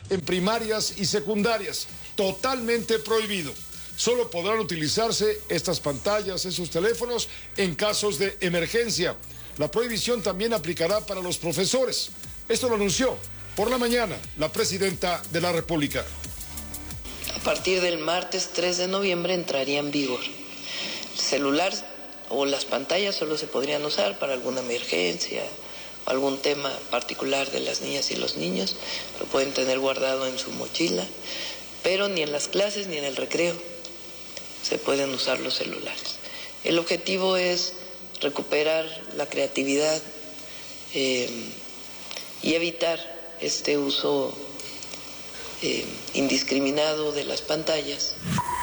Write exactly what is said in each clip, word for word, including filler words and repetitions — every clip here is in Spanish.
en primarias y secundarias. Totalmente prohibido. Solo podrán utilizarse estas pantallas, esos teléfonos, en casos de emergencia. La prohibición también aplicará para los profesores. Esto lo anunció por la mañana la presidenta de la República. A partir del martes tres de noviembre entraría en vigor. El celular o las pantallas solo se podrían usar para alguna emergencia, algún tema particular de las niñas y los niños. Lo pueden tener guardado en su mochila, pero ni en las clases ni en el recreo se pueden usar los celulares. El objetivo es recuperar la creatividad eh, y evitar este uso eh, indiscriminado de las pantallas.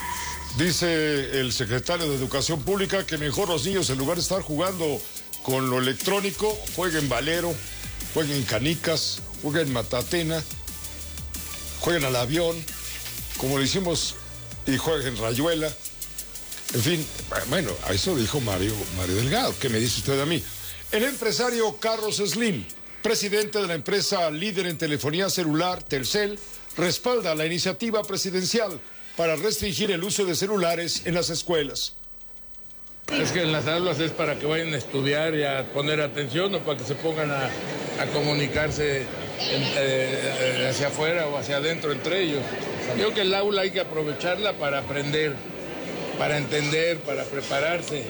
Dice el secretario de Educación Pública que mejor los niños, en lugar de estar jugando con lo electrónico, jueguen valero, jueguen canicas, jueguen matatena, jueguen al avión, como lo hicimos, y jueguen rayuela. En fin, bueno, a eso dijo Mario, Mario Delgado. ¿Qué me dice usted a mí? El empresario Carlos Slim, presidente de la empresa líder en telefonía celular, Telcel, respalda la iniciativa presidencial para restringir el uso de celulares en las escuelas. Es que en las aulas es para que vayan a estudiar y a poner atención, o para que se pongan a, a comunicarse en, eh, hacia afuera o hacia adentro entre ellos. Yo creo que el aula hay que aprovecharla para aprender, para entender, para prepararse.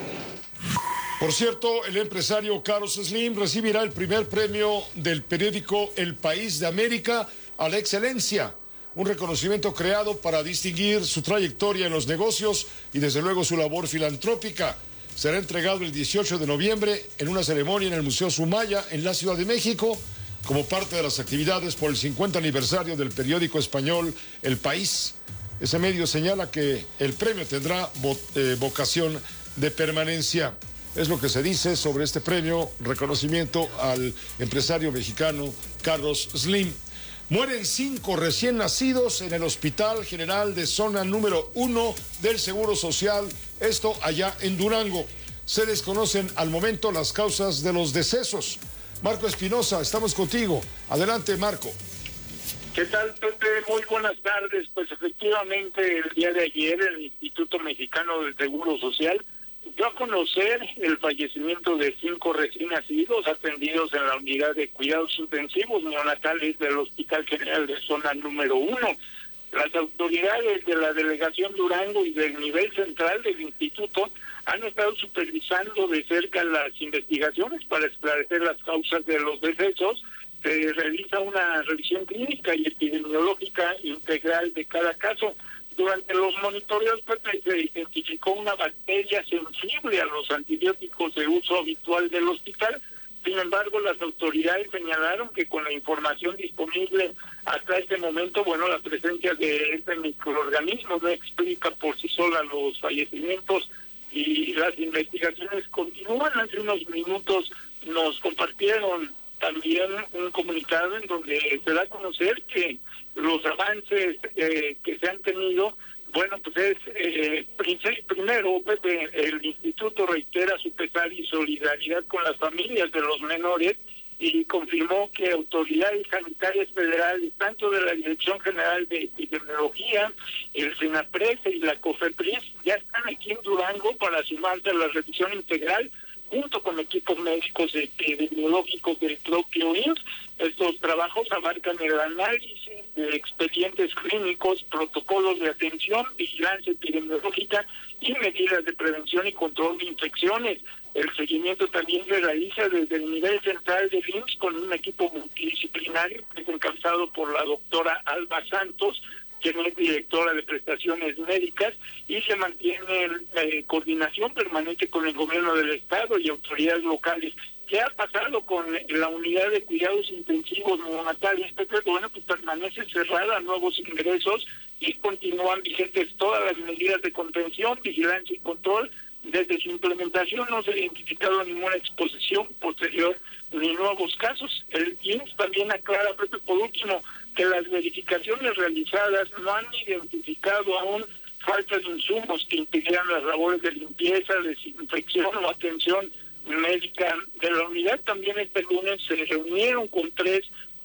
Por cierto, el empresario Carlos Slim recibirá el primer premio del periódico El País de América a la excelencia, un reconocimiento creado para distinguir su trayectoria en los negocios y desde luego su labor filantrópica. Será entregado el dieciocho de noviembre en una ceremonia en el Museo Sumaya en la Ciudad de México, como parte de las actividades por el cincuenta aniversario del periódico español El País. Ese medio señala que el premio tendrá vo eh, vocación de permanencia. Es lo que se dice sobre este premio, reconocimiento al empresario mexicano Carlos Slim. Mueren cinco recién nacidos en el Hospital General de Zona número uno del Seguro Social, esto allá en Durango. Se desconocen al momento las causas de los decesos. Marco Espinosa, estamos contigo. Adelante, Marco. ¿Qué tal, Pepe? Muy buenas tardes. Pues efectivamente, el día de ayer el Instituto Mexicano del Seguro Social dio a conocer el fallecimiento de cinco recién nacidos atendidos en la unidad de cuidados intensivos neonatales del Hospital General de Zona número uno. Las autoridades de la Delegación Durango y del nivel central del instituto han estado supervisando de cerca las investigaciones para esclarecer las causas de los decesos. Se realiza una revisión clínica y epidemiológica integral de cada caso. Durante los monitoreos se identificó una bacteria sensible a los antibióticos de uso habitual del hospital. Sin embargo, las autoridades señalaron que con la información disponible hasta este momento, bueno, la presencia de este microorganismo no explica por sí sola los fallecimientos y las investigaciones continúan. Hace unos minutos nos compartieron también un comunicado en donde se da a conocer que los avances eh, que se han tenido, bueno, pues es, eh, primero, Pepe, el instituto reitera su pesar y solidaridad con las familias de los menores y confirmó que autoridades sanitarias federales, tanto de la Dirección General de Epidemiología, el SENAPRES y la COFEPRIS, ya están aquí en Durango para sumarse a la revisión integral junto con equipos médicos epidemiológicos del propio I M S S. Estos trabajos abarcan el análisis de expedientes clínicos, protocolos de atención, vigilancia epidemiológica y medidas de prevención y control de infecciones. El seguimiento también se realiza desde el nivel central del I M S S con un equipo multidisciplinario que es encabezado por la doctora Alba Santos, quien es directora de prestaciones médicas, y se mantiene eh, coordinación permanente con el gobierno del estado y autoridades locales. ¿Qué ha pasado con la unidad de cuidados intensivos neonatales? Bueno, pues permanece cerrada a nuevos ingresos y continúan vigentes todas las medidas de contención, vigilancia y control. Desde su implementación no se ha identificado ninguna exposición posterior ni nuevos casos. El I M S S también aclara, por último, que las verificaciones realizadas no han identificado aún falta de insumos que impidieran las labores de limpieza, desinfección o atención médica de la unidad. También este lunes se reunieron con tres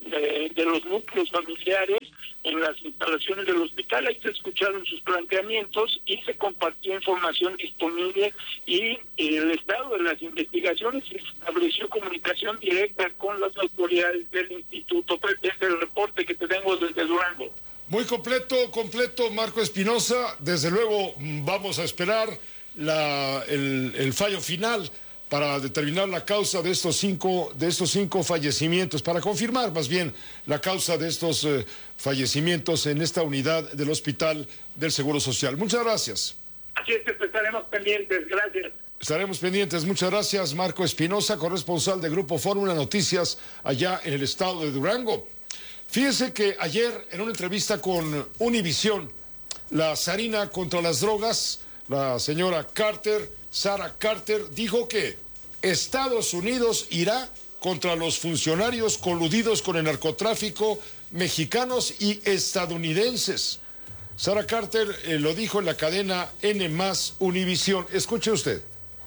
de, de los núcleos familiares en las instalaciones del hospital. Ahí se escucharon sus planteamientos y se compartió información disponible, y el estado de las investigaciones estableció comunicación directa con las autoridades del instituto. Este es el reporte que tenemos desde Durango. Muy completo, completo, Marco Espinosa. Desde luego vamos a esperar la, el, el fallo final para determinar la causa de estos cinco, de estos cinco fallecimientos, para confirmar más bien la causa de estos eh, fallecimientos en esta unidad del Hospital del Seguro Social. Muchas gracias. Así es que estaremos pendientes. Gracias. Estaremos pendientes. Muchas gracias, Marco Espinosa, corresponsal de Grupo Fórmula Noticias allá en el estado de Durango. Fíjense que ayer, en una entrevista con Univisión, la zarina contra las drogas, la señora Carter, Sarah Carter, dijo que Estados Unidos irá contra los funcionarios coludidos con el narcotráfico mexicanos y estadounidenses. Sarah Carter eh, lo dijo en la cadena N más Univisión. Escuche usted.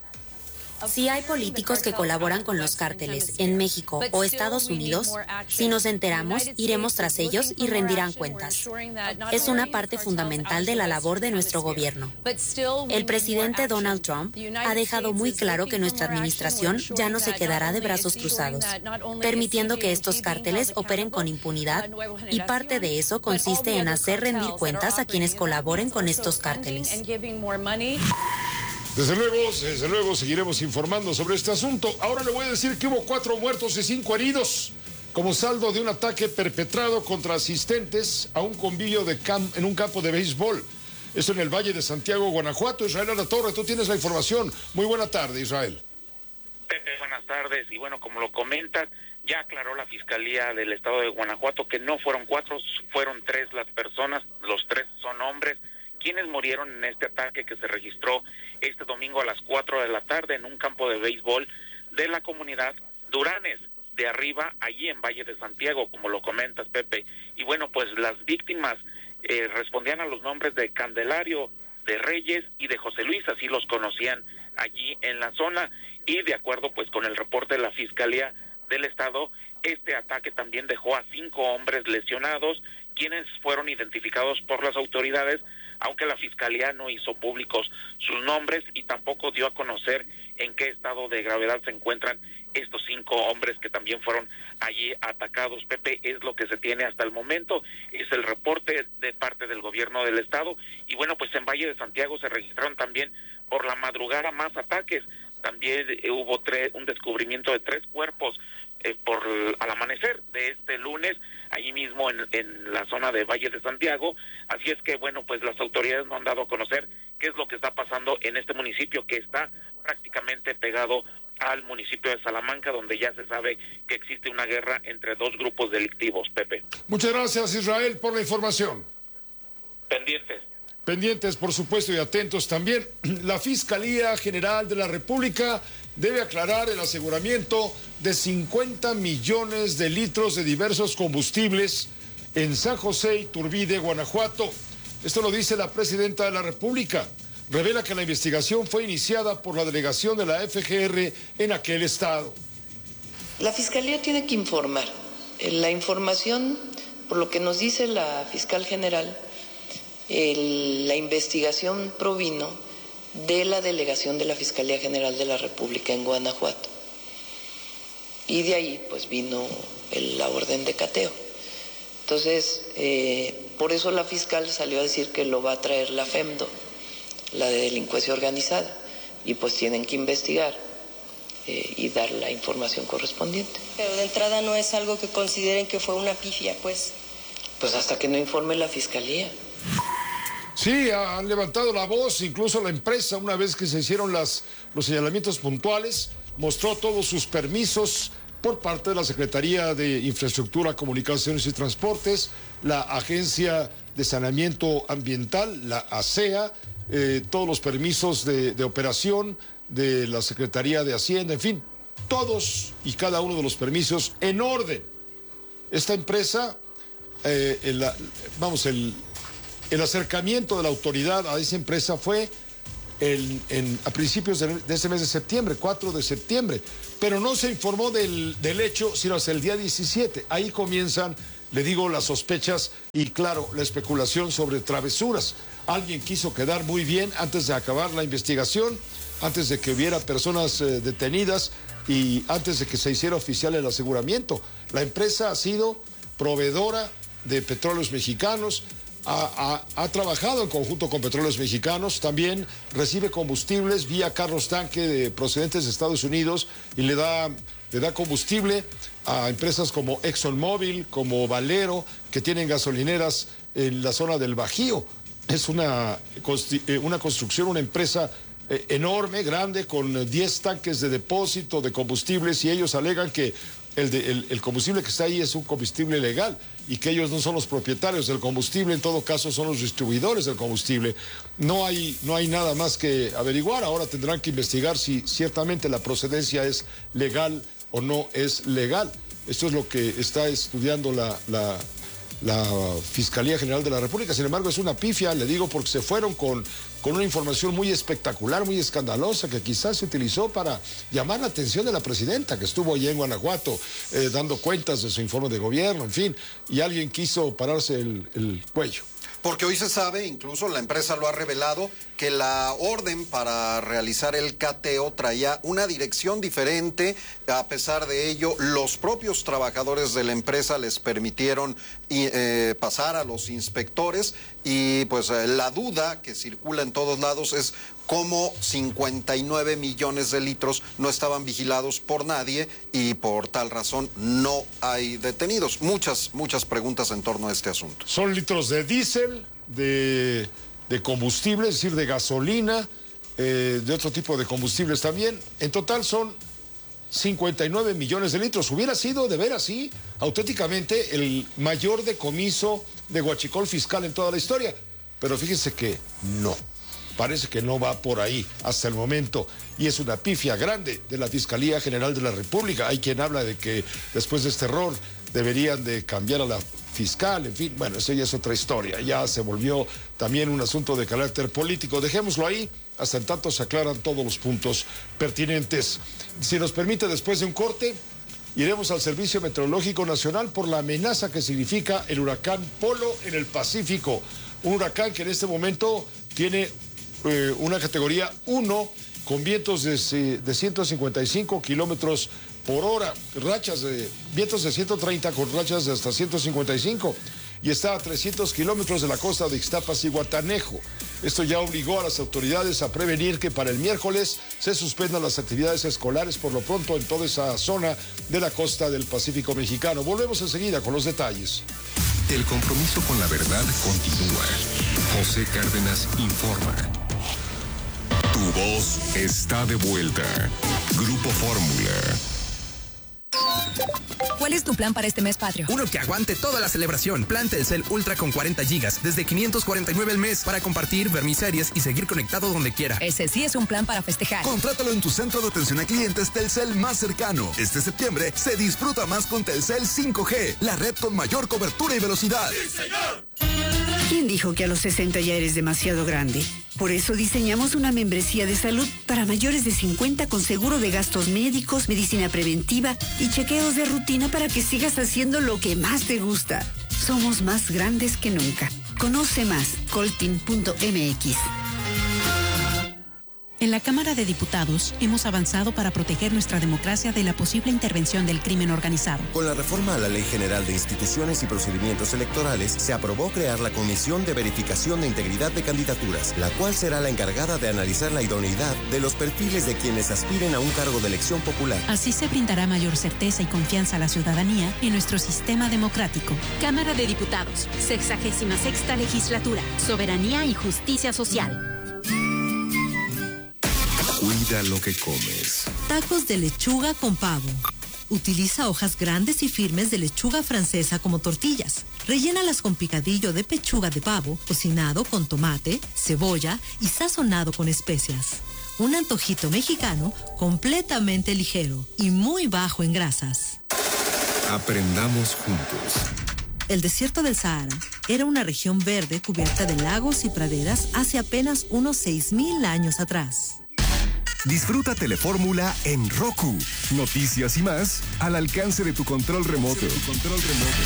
Si hay políticos que colaboran con los cárteles en México o Estados Unidos, si nos enteramos, iremos tras ellos y rendirán cuentas. Es una parte fundamental de la labor de nuestro gobierno. El presidente Donald Trump ha dejado muy claro que nuestra administración ya no se quedará de brazos cruzados, permitiendo que estos cárteles operen con impunidad, y parte de eso consiste en hacer rendir cuentas a quienes colaboren con estos cárteles. Desde luego, desde luego seguiremos informando sobre este asunto. Ahora le voy a decir que hubo cuatro muertos y cinco heridos como saldo de un ataque perpetrado contra asistentes a un convivio de camp en un campo de béisbol. Esto en el Valle de Santiago, Guanajuato. Israel Alatorre, tú tienes la información. Muy buena tarde, Israel. Pepe, buenas tardes. Y bueno, como lo comentas, ya aclaró la Fiscalía del Estado de Guanajuato que no fueron cuatro, fueron tres las personas. Los tres son hombres quienes murieron en este ataque que se registró este domingo a las cuatro de la tarde en un campo de béisbol de la comunidad Duranes de Arriba, allí en Valle de Santiago, como lo comentas, Pepe. Y bueno, pues las víctimas eh, respondían a los nombres de Candelario, de Reyes y de José Luis, así los conocían allí en la zona. Y de acuerdo pues con el reporte de la Fiscalía del Estado, este ataque también dejó a cinco hombres lesionados, quienes fueron identificados por las autoridades, aunque la Fiscalía no hizo públicos sus nombres y tampoco dio a conocer en qué estado de gravedad se encuentran estos cinco hombres que también fueron allí atacados. Pepe, es lo que se tiene hasta el momento, es el reporte de parte del gobierno del estado. Y bueno, pues en Valle de Santiago se registraron también por la madrugada más ataques. También eh, hubo tres, un descubrimiento de tres cuerpos eh, por al amanecer de este lunes, allí mismo en, en la zona de Valle de Santiago. Así es que, bueno, pues las autoridades no han dado a conocer qué es lo que está pasando en este municipio que está prácticamente pegado al municipio de Salamanca, donde ya se sabe que existe una guerra entre dos grupos delictivos, Pepe. Muchas gracias, Israel, por la información. Pendientes. Pendientes, por supuesto, y atentos también. La Fiscalía General de la República debe aclarar el aseguramiento de cincuenta millones de litros de diversos combustibles en San José Iturbide, Guanajuato. Esto lo dice la Presidenta de la República. Revela que la investigación fue iniciada por la delegación de la F G R en aquel estado. La Fiscalía tiene que informar. La información, por lo que nos dice la Fiscal General, el, la investigación provino de la delegación de la Fiscalía General de la República en Guanajuato. Y de ahí, pues, vino el, la orden de cateo. Entonces, eh, por eso la fiscal salió a decir que lo va a traer la FEMDO, la de delincuencia organizada, y pues tienen que investigar eh, y dar la información correspondiente. Pero de entrada no es algo que consideren que fue una pifia, pues. Pues hasta que no informe la Fiscalía. Sí, han levantado la voz, incluso la empresa, una vez que se hicieron las, los señalamientos puntuales, mostró todos sus permisos por parte de la Secretaría de Infraestructura, Comunicaciones y Transportes, la Agencia de Saneamiento Ambiental, la ASEA, eh, todos los permisos de, de operación de la Secretaría de Hacienda, en fin, todos y cada uno de los permisos en orden. Esta empresa, eh, el, vamos, el... El acercamiento de la autoridad a esa empresa fue en, en, a principios de, de este mes de septiembre, cuatro de septiembre, pero no se informó del, del hecho sino hasta el día diecisiete. Ahí comienzan, le digo, las sospechas y, claro, la especulación sobre travesuras. Alguien quiso quedar muy bien antes de acabar la investigación, antes de que hubiera personas eh, detenidas y antes de que se hiciera oficial el aseguramiento. La empresa ha sido proveedora de Petróleos Mexicanos, ha, ha, ha trabajado en conjunto con Petróleos Mexicanos, también recibe combustibles vía carros tanque de procedentes de Estados Unidos y le da, le da combustible a empresas como ExxonMobil, como Valero, que tienen gasolineras en la zona del Bajío. Es una, una construcción, una empresa eh, enorme, grande, con diez tanques de depósito de combustibles, y ellos alegan que el, de, el, el combustible que está ahí es un combustible legal y que ellos no son los propietarios del combustible, en todo caso son los distribuidores del combustible. No hay, no hay nada más que averiguar. Ahora tendrán que investigar si ciertamente la procedencia es legal o no es legal. Esto es lo que está estudiando la, la, la Fiscalía General de la República. Sin embargo, es una pifia, le digo, porque se fueron con, con una información muy espectacular, muy escandalosa, que quizás se utilizó para llamar la atención de la presidenta, que estuvo allí en Guanajuato eh, dando cuentas de su informe de gobierno, en fin, y alguien quiso pararse el, el cuello. Porque hoy se sabe, incluso la empresa lo ha revelado, que la orden para realizar el cateo traía una dirección diferente. A pesar de ello, los propios trabajadores de la empresa les permitieron eh, pasar a los inspectores, y pues eh, la duda que circula en todos lados es cómo cincuenta y nueve millones de litros no estaban vigilados por nadie y por tal razón no hay detenidos. Muchas, muchas preguntas en torno a este asunto. Son litros de diésel, de, de combustible, es decir, de gasolina, eh, de otro tipo de combustibles también. En total son cincuenta y nueve millones de litros. Hubiera sido, de veras, sí, auténticamente el mayor decomiso de huachicol fiscal en toda la historia. Pero fíjense que no. Parece que no va por ahí hasta el momento, y es una pifia grande de la Fiscalía General de la República. Hay quien habla de que después de este error deberían de cambiar a la fiscal, en fin, bueno, eso ya es otra historia, ya se volvió también un asunto de carácter político. Dejémoslo ahí, hasta en tanto se aclaran todos los puntos pertinentes. Si nos permite, después de un corte, iremos al Servicio Meteorológico Nacional por la amenaza que significa el huracán Polo en el Pacífico, un huracán que en este momento tiene Eh, una categoría uno con vientos de, de ciento cincuenta y cinco kilómetros por hora, rachas de vientos de ciento treinta con rachas de hasta ciento cincuenta y cinco, y está a trescientos kilómetros de la costa de Ixtapas y Guatanejo. Esto ya obligó a las autoridades a prevenir que para el miércoles se suspendan las actividades escolares por lo pronto en toda esa zona de la costa del Pacífico mexicano. Volvemos enseguida con los detalles. El compromiso con la verdad continúa. José Cárdenas informa. Tu voz está de vuelta. Grupo Fórmula. ¿Cuál es tu plan para este mes patrio? Uno que aguante toda la celebración. Plan Telcel Ultra con cuarenta gigas, desde quinientos cuarenta y nueve al mes, para compartir, ver mis series y seguir conectado donde quiera. Ese sí es un plan para festejar. Contrátalo en tu centro de atención a clientes Telcel más cercano. Este septiembre se disfruta más con Telcel cinco G, la red con mayor cobertura y velocidad. ¡Sí, señor! ¿Quién dijo que a los sesenta ya eres demasiado grande? Por eso diseñamos una membresía de salud para mayores de cincuenta con seguro de gastos médicos, medicina preventiva y chequeos de rutina para que sigas haciendo lo que más te gusta. Somos más grandes que nunca. Conoce más, coltin punto m x. En la Cámara de Diputados hemos avanzado para proteger nuestra democracia de la posible intervención del crimen organizado. Con la reforma a la Ley General de Instituciones y Procedimientos Electorales, se aprobó crear la Comisión de Verificación de Integridad de Candidaturas, la cual será la encargada de analizar la idoneidad de los perfiles de quienes aspiren a un cargo de elección popular. Así se brindará mayor certeza y confianza a la ciudadanía en nuestro sistema democrático. Cámara de Diputados, sexagésima sexta legislatura, soberanía y justicia social. Cuida lo que comes. Tacos de lechuga con pavo. Utiliza hojas grandes y firmes de lechuga francesa como tortillas. Rellénalas con picadillo de pechuga de pavo, cocinado con tomate, cebolla y sazonado con especias. Un antojito mexicano completamente ligero y muy bajo en grasas. Aprendamos juntos. El desierto del Sahara era una región verde cubierta de lagos y praderas hace apenas unos seis mil años atrás. Disfruta Telefórmula en Roku. Noticias y más al alcance de tu control remoto. Tu control remoto.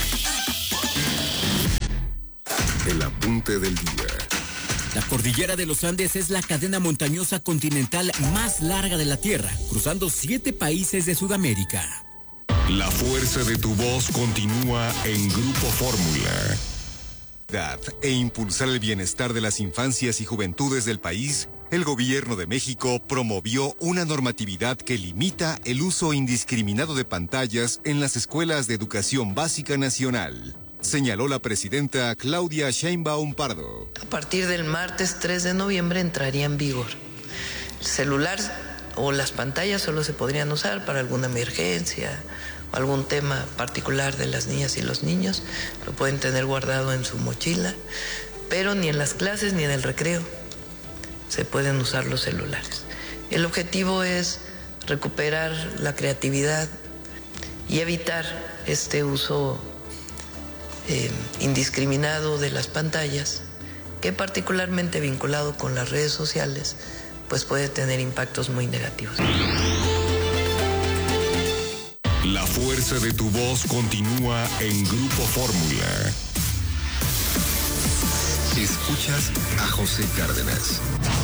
El apunte del día. La cordillera de los Andes es la cadena montañosa continental más larga de la Tierra, cruzando siete países de Sudamérica. La fuerza de tu voz continúa en Grupo Fórmula. E impulsar el bienestar de las infancias y juventudes del país, el gobierno de México promovió una normatividad que limita el uso indiscriminado de pantallas en las escuelas de educación básica nacional, señaló la presidenta Claudia Sheinbaum Pardo. A partir del martes tres de noviembre entraría en vigor. El celular o las pantallas solo se podrían usar para alguna emergencia o algún tema particular de las niñas y los niños. Lo pueden tener guardado en su mochila, pero ni en las clases ni en el recreo se pueden usar los celulares. El objetivo es recuperar la creatividad y evitar este uso eh, indiscriminado de las pantallas, que particularmente vinculado con las redes sociales, pues puede tener impactos muy negativos. La fuerza de tu voz continúa en Grupo Fórmula. Escuchas a José Cárdenas.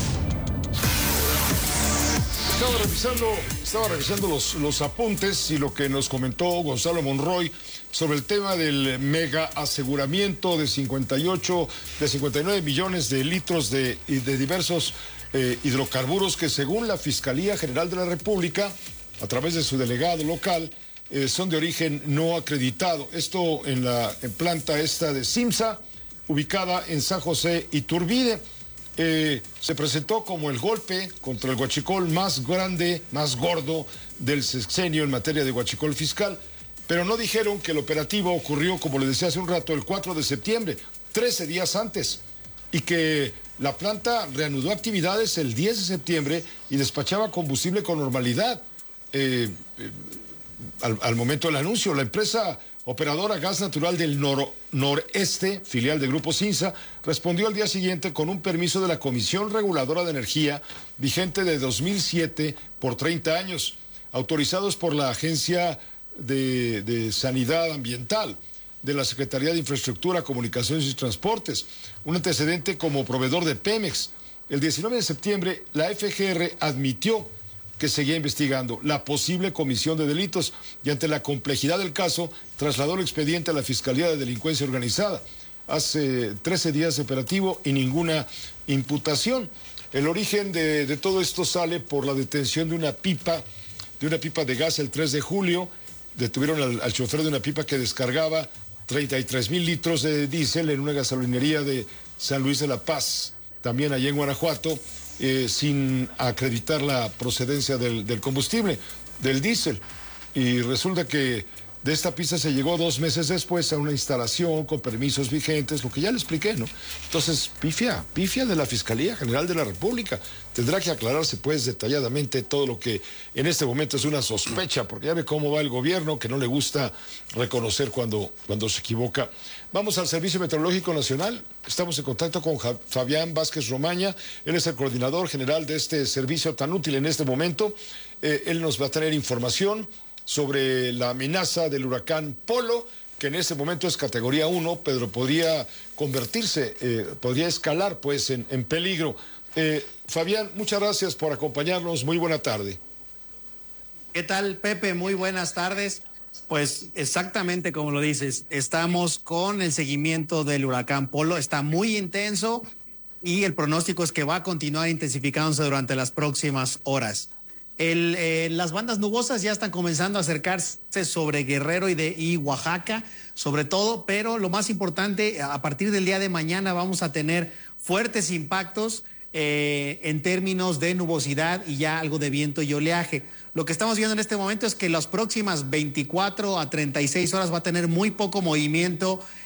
Estaba revisando, estaba revisando los, los apuntes y lo que nos comentó Gonzalo Monroy sobre el tema del mega aseguramiento de cincuenta y ocho, de cincuenta y nueve millones de litros de, de diversos eh, hidrocarburos que, según la Fiscalía General de la República, a través de su delegado local, eh, son de origen no acreditado. Esto en la en planta esta de Simsa, ubicada en San José Iturbide. Eh, se presentó como el golpe contra el huachicol más grande, más gordo del sexenio en materia de huachicol fiscal, pero no dijeron que el operativo ocurrió, como les decía hace un rato, el cuatro de septiembre, trece días antes, y que la planta reanudó actividades el diez de septiembre y despachaba combustible con normalidad. Eh, eh, al, al momento del anuncio, la empresa operadora Gas Natural del Nor Noreste, filial del Grupo Cinsa, respondió al día siguiente con un permiso de la Comisión Reguladora de Energía vigente de dos mil siete por treinta años, autorizados por la Agencia de, de Sanidad Ambiental de la Secretaría de Infraestructura, Comunicaciones y Transportes, un antecedente como proveedor de Pemex. El diecinueve de septiembre, la F G R admitió que seguía investigando la posible comisión de delitos y, ante la complejidad del caso, trasladó el expediente a la Fiscalía de Delincuencia Organizada. Hace trece días de operativo y ninguna imputación. El origen de, de todo esto sale por la detención de una pipa, de una pipa de gas el tres de julio. Detuvieron al, al chofer de una pipa que descargaba treinta y tres mil litros de diésel en una gasolinería de San Luis de la Paz, también allá en Guanajuato, Eh, sin acreditar la procedencia del, del combustible, del diésel. Y resulta que de esta pista se llegó dos meses después a una instalación con permisos vigentes, lo que ya le expliqué, ¿no? Entonces, pifia, pifia de la Fiscalía General de la República. Tendrá que aclararse, pues, detalladamente todo lo que en este momento es una sospecha, porque ya ve cómo va el gobierno, que no le gusta reconocer cuando, cuando se equivoca. Vamos al Servicio Meteorológico Nacional. Estamos en contacto con Fabián Vázquez Romaña. Él es el coordinador general de este servicio tan útil en este momento. Eh, él nos va a tener información sobre la amenaza del huracán Polo, que en este momento es categoría uno, pero podría convertirse, eh, podría escalar, pues, en, en peligro. Eh, Fabián, muchas gracias por acompañarnos. Muy buena tarde. ¿Qué tal, Pepe? Muy buenas tardes. Pues exactamente como lo dices, estamos con el seguimiento del huracán Polo, está muy intenso y el pronóstico es que va a continuar intensificándose durante las próximas horas. El, eh, las bandas nubosas ya están comenzando a acercarse sobre Guerrero y, de, y Oaxaca, sobre todo, pero lo más importante, a partir del día de mañana vamos a tener fuertes impactos eh, en términos de nubosidad y ya algo de viento y oleaje. Lo que estamos viendo en este momento es que las próximas veinticuatro a treinta y seis horas va a tener muy poco movimiento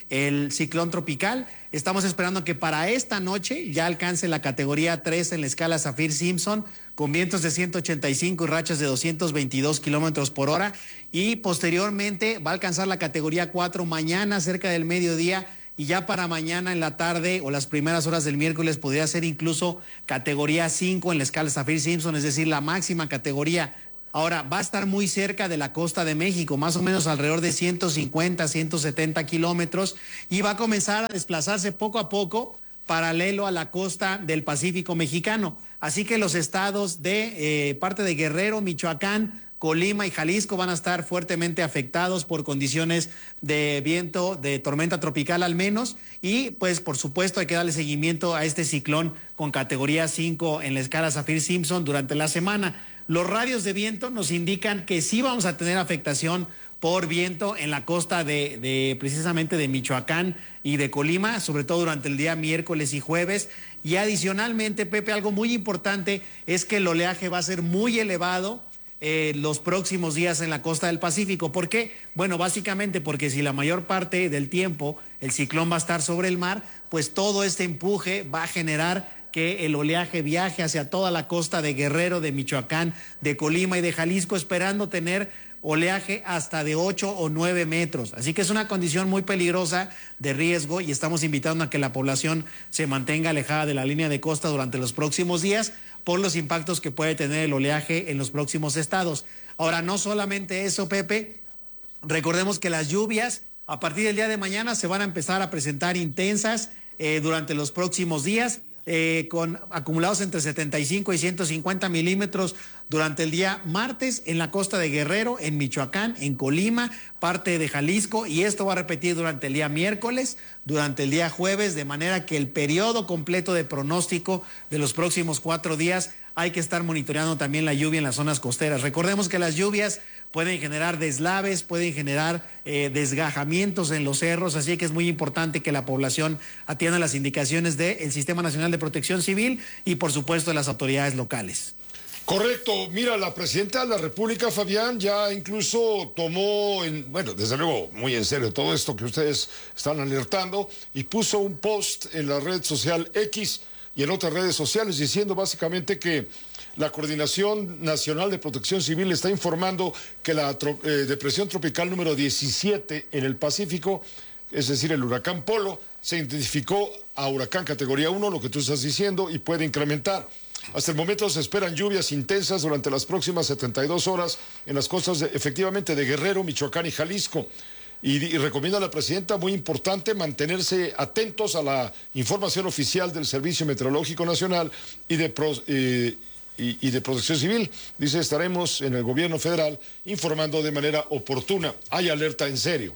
el ciclón tropical. Estamos esperando que para esta noche ya alcance la categoría tres en la escala Saffir-Simpson, con vientos de ciento ochenta y cinco y rachas de doscientos veintidós kilómetros por hora. Y posteriormente va a alcanzar la categoría cuatro mañana cerca del mediodía. Y ya para mañana en la tarde o las primeras horas del miércoles podría ser incluso categoría cinco en la escala Saffir-Simpson, es decir, la máxima categoría. Ahora, va a estar muy cerca de la costa de México, más o menos alrededor de ciento cincuenta, ciento setenta kilómetros, y va a comenzar a desplazarse poco a poco paralelo a la costa del Pacífico mexicano. Así que los estados de eh, parte de Guerrero, Michoacán, Colima y Jalisco van a estar fuertemente afectados por condiciones de viento, de tormenta tropical al menos, y pues por supuesto hay que darle seguimiento a este ciclón con categoría cinco en la escala Saffir-Simpson durante la semana. Los radios de viento nos indican que sí vamos a tener afectación por viento en la costa de, de precisamente de Michoacán y de Colima, sobre todo durante el día miércoles y jueves. Y adicionalmente, Pepe, algo muy importante es que el oleaje va a ser muy elevado eh, los próximos días en la costa del Pacífico. ¿Por qué? Bueno, básicamente porque si la mayor parte del tiempo el ciclón va a estar sobre el mar, pues todo este empuje va a generar que el oleaje viaje hacia toda la costa de Guerrero, de Michoacán, de Colima y de Jalisco, esperando tener oleaje hasta de ocho o nueve metros. Así que es una condición muy peligrosa de riesgo y estamos invitando a que la población se mantenga alejada de la línea de costa durante los próximos días por los impactos que puede tener el oleaje en los próximos estados. Ahora, no solamente eso, Pepe, recordemos que las lluvias a partir del día de mañana se van a empezar a presentar intensas eh, durante los próximos días. Eh, con acumulados entre setenta y cinco y ciento cincuenta milímetros durante el día martes en la costa de Guerrero, en Michoacán, en Colima, parte de Jalisco, y esto va a repetir durante el día miércoles, durante el día jueves, de manera que el periodo completo de pronóstico de los próximos cuatro días hay que estar monitoreando también la lluvia en las zonas costeras. Recordemos que las lluvias pueden generar deslaves, pueden generar eh, desgajamientos en los cerros, así que es muy importante que la población atienda las indicaciones del Sistema Nacional de Protección Civil y por supuesto de las autoridades locales. Correcto. Mira, la presidenta de la República, Fabián, ya incluso tomó, en, bueno, desde luego, muy en serio todo esto que ustedes están alertando, y puso un post en la red social X y en otras redes sociales diciendo básicamente que la Coordinación Nacional de Protección Civil está informando que la tro eh, depresión tropical número diecisiete en el Pacífico, es decir, el huracán Polo, se identificó a huracán categoría uno, lo que tú estás diciendo, y puede incrementar. Hasta el momento se esperan lluvias intensas durante las próximas setenta y dos horas en las costas, de, efectivamente, de Guerrero, Michoacán y Jalisco. Y, y recomienda a la presidenta, muy importante, mantenerse atentos a la información oficial del Servicio Meteorológico Nacional y de, pro, eh, y, y de Protección Civil. Dice, estaremos en el gobierno federal informando de manera oportuna. Hay alerta en serio.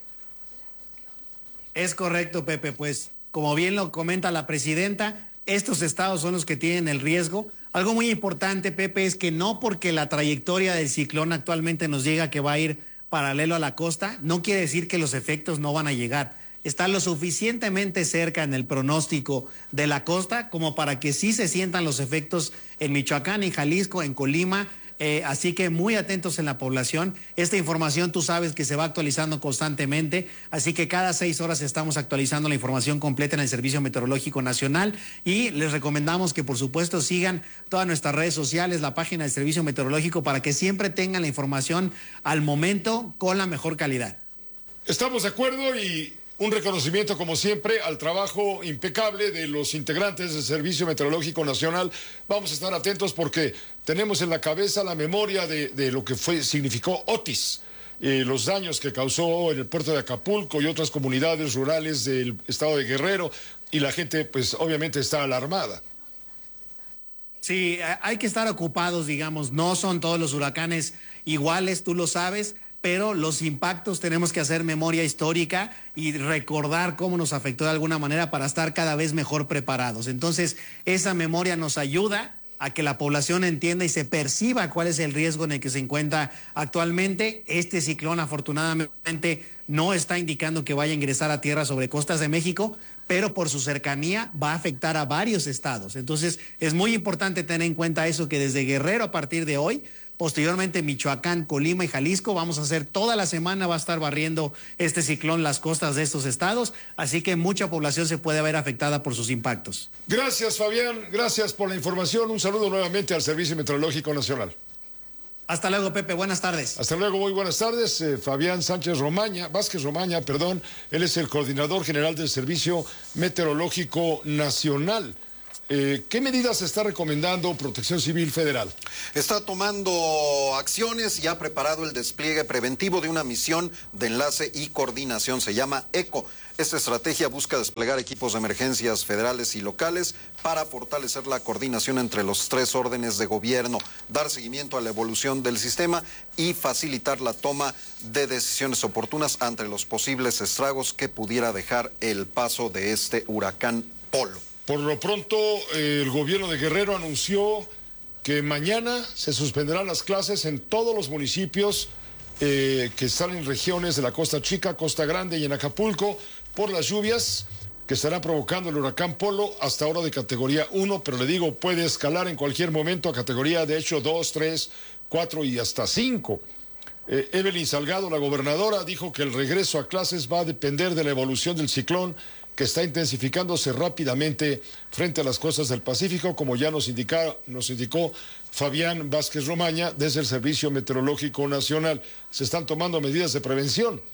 Es correcto, Pepe, pues como bien lo comenta la presidenta, estos estados son los que tienen el riesgo. Algo muy importante, Pepe, es que no porque la trayectoria del ciclón actualmente nos diga que va a ir paralelo a la costa, no quiere decir que los efectos no van a llegar. Está lo suficientemente cerca en el pronóstico de la costa como para que sí se sientan los efectos en Michoacán, en Jalisco, en Colima. Eh, así que muy atentos en la población. Esta información tú sabes que se va actualizando constantemente, así que cada seis horas estamos actualizando la información completa en el Servicio Meteorológico Nacional y les recomendamos que por supuesto sigan todas nuestras redes sociales, la página del Servicio Meteorológico, para que siempre tengan la información al momento con la mejor calidad. Estamos de acuerdo y un reconocimiento, como siempre, al trabajo impecable de los integrantes del Servicio Meteorológico Nacional. Vamos a estar atentos porque tenemos en la cabeza la memoria de, de lo que fue, significó Otis, eh, los daños que causó en el puerto de Acapulco y otras comunidades rurales del estado de Guerrero, y la gente, pues, obviamente está alarmada. Sí, hay que estar ocupados, digamos, no son todos los huracanes iguales, tú lo sabes, pero los impactos tenemos que hacer memoria histórica y recordar cómo nos afectó de alguna manera para estar cada vez mejor preparados. Entonces, esa memoria nos ayuda a que la población entienda y se perciba cuál es el riesgo en el que se encuentra actualmente. Este ciclón, afortunadamente, no está indicando que vaya a ingresar a tierra sobre costas de México, pero por su cercanía va a afectar a varios estados. Entonces, es muy importante tener en cuenta eso, que desde Guerrero a partir de hoy posteriormente Michoacán, Colima y Jalisco. Vamos a hacer toda la semana, va a estar barriendo este ciclón las costas de estos estados, así que mucha población se puede ver afectada por sus impactos. Gracias, Fabián, gracias por la información. Un saludo nuevamente al Servicio Meteorológico Nacional. Hasta luego, Pepe, buenas tardes. Hasta luego, muy buenas tardes. Eh, Fabián Sánchez Romaña, Vázquez Romaña, perdón, él es el coordinador general del Servicio Meteorológico Nacional. Eh, ¿Qué medidas está recomendando Protección Civil Federal? Está tomando acciones y ha preparado el despliegue preventivo de una misión de enlace y coordinación. Se llama ECO. Esta estrategia busca desplegar equipos de emergencias federales y locales para fortalecer la coordinación entre los tres órdenes de gobierno, dar seguimiento a la evolución del sistema y facilitar la toma de decisiones oportunas ante los posibles estragos que pudiera dejar el paso de este huracán Polo. Por lo pronto, eh, el gobierno de Guerrero anunció que mañana se suspenderán las clases en todos los municipios eh, que están en regiones de la Costa Chica, Costa Grande y en Acapulco por las lluvias que estará provocando el huracán Polo, hasta ahora de categoría uno, pero le digo, puede escalar en cualquier momento a categoría, de hecho, dos, tres, cuatro y hasta cinco. Eh, Evelyn Salgado, la gobernadora, dijo que el regreso a clases va a depender de la evolución del ciclón, que está intensificándose rápidamente frente a las costas del Pacífico, como ya nos, indica, nos indicó Fabián Vázquez Romaña desde el Servicio Meteorológico Nacional. Se están tomando medidas de prevención,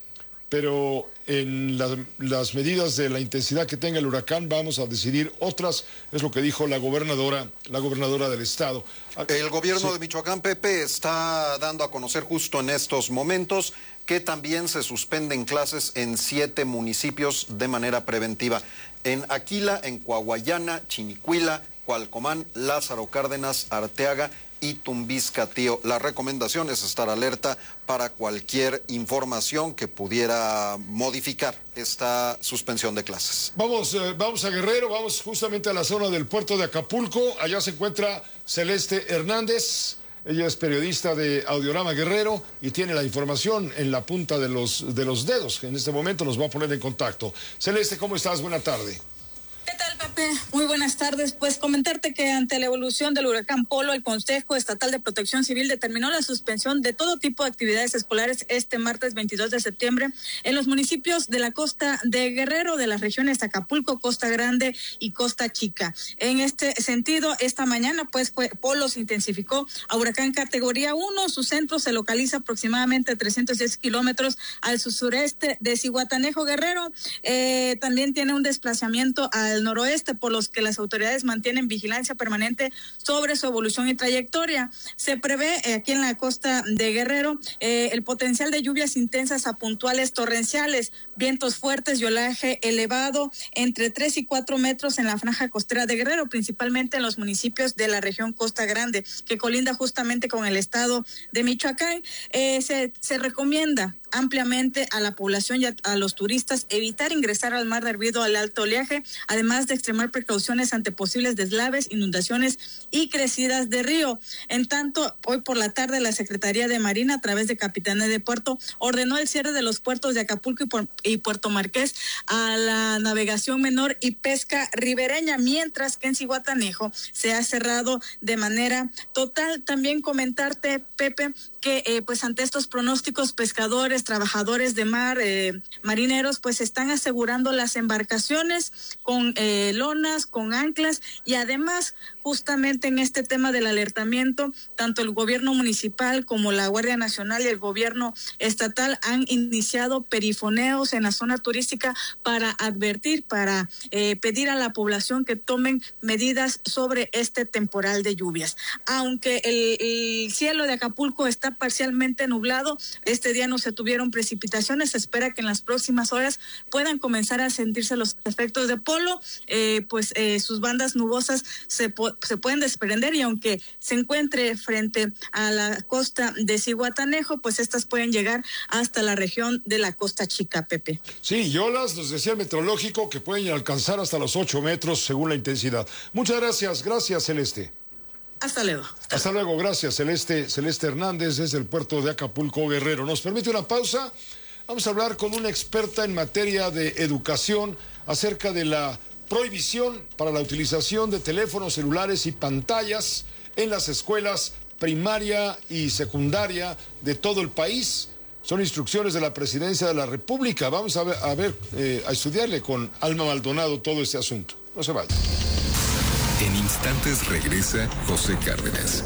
pero en la, las medidas de la intensidad que tenga el huracán vamos a decidir otras, es lo que dijo la gobernadora, la gobernadora del estado. El gobierno sí. de Michoacán, Pepe, está dando a conocer justo en estos momentos que también se suspenden clases en siete municipios de manera preventiva. En Aquila, en Coahuayana, Chinicuila, Cualcomán, Lázaro Cárdenas, Arteaga y Tumbiscatío. La recomendación es estar alerta para cualquier información que pudiera modificar esta suspensión de clases. Vamos, eh, vamos a Guerrero, vamos justamente a la zona del puerto de Acapulco. Allá se encuentra Celeste Hernández. Ella es periodista de Audiorama Guerrero y tiene la información en la punta de los, de los dedos, que en este momento nos va a poner en contacto. Celeste, ¿cómo estás? Buena tarde. ¿Qué tal, Pepe? Muy buenas tardes. Pues comentarte que ante la evolución del huracán Polo, el Consejo Estatal de Protección Civil determinó la suspensión de todo tipo de actividades escolares este martes veintidós de septiembre en los municipios de la costa de Guerrero, de las regiones Acapulco, Costa Grande y Costa Chica. En este sentido, esta mañana, pues, fue, Polo se intensificó a huracán categoría uno. Su centro se localiza aproximadamente trescientos diez kilómetros al sureste de Zihuatanejo, Guerrero. Eh, también tiene un desplazamiento al noroeste, por los que las autoridades mantienen vigilancia permanente sobre su evolución y trayectoria. Se prevé eh, aquí en la costa de Guerrero eh, el potencial de lluvias intensas a puntuales torrenciales, vientos fuertes y oleaje elevado entre tres y cuatro metros en la franja costera de Guerrero, principalmente en los municipios de la región Costa Grande, que colinda justamente con el estado de Michoacán. Eh, se, se recomienda ampliamente a la población y a, a los turistas evitar ingresar al mar debido al alto oleaje, además de extremar precauciones ante posibles deslaves, inundaciones y crecidas de río. En tanto, hoy por la tarde la Secretaría de Marina, a través de Capitanía de Puerto, ordenó el cierre de los puertos de Acapulco y, por, y Puerto Marqués a la navegación menor y pesca ribereña, mientras que en Zihuatanejo se ha cerrado de manera total. También comentarte, Pepe, que eh, pues ante estos pronósticos, pescadores, trabajadores de mar, eh, marineros, pues están asegurando las embarcaciones con eh, lonas, con anclas, y además justamente en este tema del alertamiento, tanto el gobierno municipal como la Guardia Nacional y el gobierno estatal han iniciado perifoneos en la zona turística para advertir, para eh, pedir a la población que tomen medidas sobre este temporal de lluvias. Aunque el, el cielo de Acapulco está parcialmente nublado, este día no se tuvieron precipitaciones. Se espera que en las próximas horas puedan comenzar a sentirse los efectos de Polo, eh, pues eh, sus bandas nubosas se, po se pueden desprender, y aunque se encuentre frente a la costa de Zihuatanejo, pues estas pueden llegar hasta la región de la Costa Chica, Pepe. Sí, y olas, nos decía el meteorológico, que pueden alcanzar hasta los ocho metros según la intensidad. Muchas gracias, gracias, Celeste. Hasta luego. Hasta luego, gracias, Celeste, Celeste Hernández desde el puerto de Acapulco, Guerrero. ¿Nos permite una pausa? Vamos a hablar con una experta en materia de educación acerca de la prohibición para la utilización de teléfonos celulares y pantallas en las escuelas primaria y secundaria de todo el país. Son instrucciones de la Presidencia de la República. Vamos a ver, a, ver, eh, a estudiarle con Alma Maldonado todo este asunto. No se vaya. En instantes regresa José Cárdenas.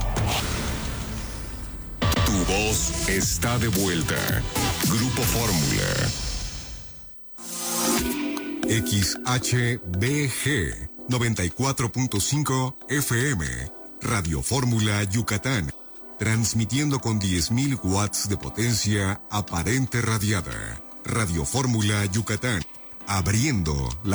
Tu voz está de vuelta. Grupo Fórmula. X H B G noventa y cuatro punto cinco F M. Radio Fórmula Yucatán. Transmitiendo con diez mil watts de potencia aparente radiada. Radio Fórmula Yucatán. Abriendo la